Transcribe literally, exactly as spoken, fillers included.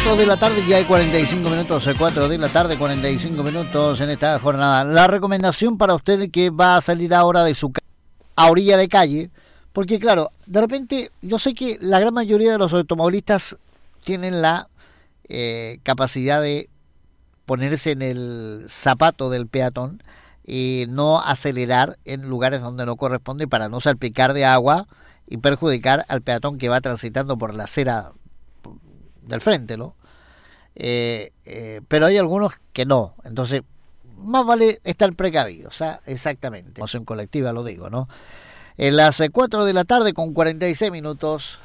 cuatro de la tarde, ya hay cuarenta y cinco minutos, cuatro de la tarde, cuarenta y cinco minutos en esta jornada. La recomendación para usted que va a salir ahora de su casa a orilla de calle, porque claro, de repente yo sé que la gran mayoría de los automovilistas tienen la eh, capacidad de ponerse en el zapato del peatón y no acelerar en lugares donde no corresponde para no salpicar de agua y perjudicar al peatón que va transitando por la acera del frente, ¿no? Eh, eh, pero hay algunos que no, entonces más vale estar precavido, o sea, exactamente, emoción colectiva lo digo, ¿no? En las cuatro de la tarde con cuarenta y seis minutos